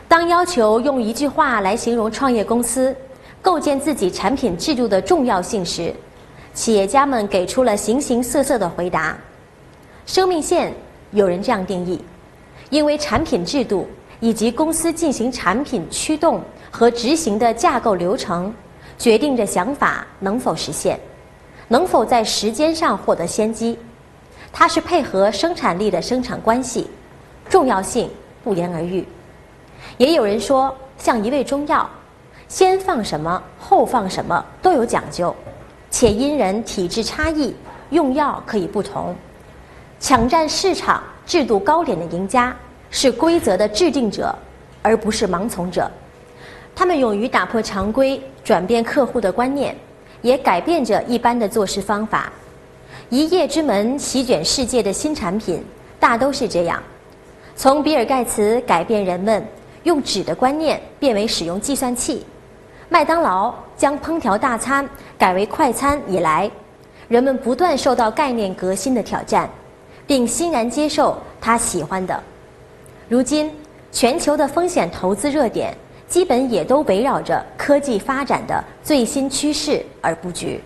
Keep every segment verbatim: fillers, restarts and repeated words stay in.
当要求用一句话来形容创业公司构建自己产品制度的重要性时，企业家们给出了形形色色的回答。生命线有人这样定义：因为产品制度以及公司进行产品驱动和执行的架构流程，决定着想法能否实现，能否在时间上获得先机。它是配合生产力的生产关系，重要性不言而喻。也有人说，像一味中药，先放什么后放什么都有讲究，且因人体质差异，用药可以不同。抢占市场制度高点的赢家是规则的制定者，而不是盲从者。他们勇于打破常规，转变客户的观念，也改变着一般的做事方法。一夜之门席卷世界的新产品大都是这样，从比尔盖茨改变人们用纸的观念变为使用计算器，麦当劳将烹调大餐改为快餐以来，人们不断受到概念革新的挑战，并欣然接受他喜欢的。如今全球的风险投资热点基本也都围绕着科技发展的最新趋势而布局。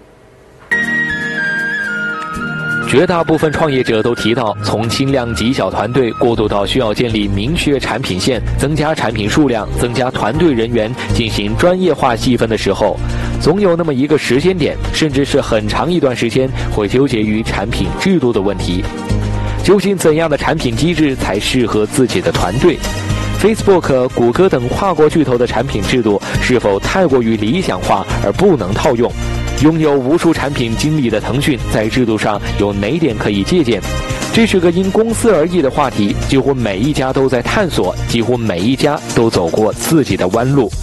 绝大部分创业者都提到，从轻量极小团队过渡到需要建立明确产品线、增加产品数量、增加团队人员、进行专业化细分的时候，总有那么一个时间点，甚至是很长一段时间，会纠结于产品制度的问题。究竟怎样的产品机制才适合自己的团队？ Facebook、谷歌等跨国巨头的产品制度是否太过于理想化而不能套用？拥有无数产品经理的腾讯在制度上有哪点可以借鉴？这是个因公司而异的话题，几乎每一家都在探索，几乎每一家都走过自己的弯路。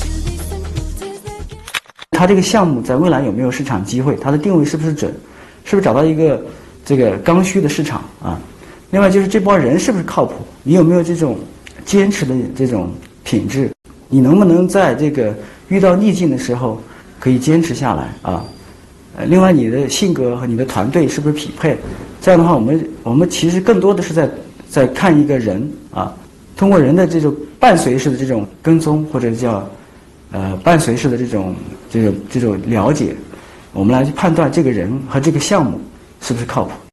它这个项目在未来有没有市场机会？它的定位是不是准？是不是找到一个这个刚需的市场啊？另外就是这帮人是不是靠谱？你有没有这种坚持的这种品质？你能不能在这个遇到逆境的时候可以坚持下来啊？呃，另外你的性格和你的团队是不是匹配？这样的话，我们我们其实更多的是在在看一个人啊，通过人的这种伴随式的这种跟踪，或者叫呃伴随式的这种这种这种了解，我们来去判断这个人和这个项目是不是靠谱。